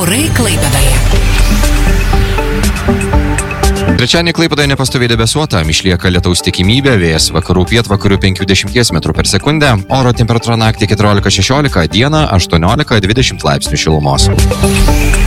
Orai Klaipėdoje. Trečiadienį Klaipėdoje nepastoviai debesuota, išlieka lietaus tikimybė, vėjas vakarų pietvakarių 50 m/s, oro temperatūra naktį 14-16, dieną 18-20 laipsnių šilumos.